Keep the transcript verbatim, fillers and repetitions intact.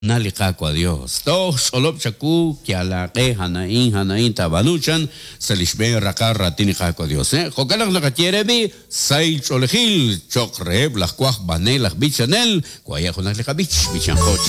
Nalikako a Dios. To solop chaku que a la que hanain hanain tabanuchan se lishbe rakar ratini kako a Dios. Eh, jokalak nakatiere bi sai cholehil chokre las cuaj banel las bichanel cuaya jonak le bich bichan coche.